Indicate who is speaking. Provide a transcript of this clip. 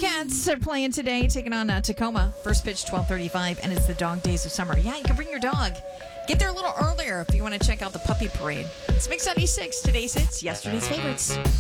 Speaker 1: Cats are playing today, taking on Tacoma. First pitch 12:35, and it's the dog days of summer. Yeah, you can bring your dog. Get there a little earlier if you want to check out the puppy parade. It's Mix 96. Today's hits, yesterday's favorites.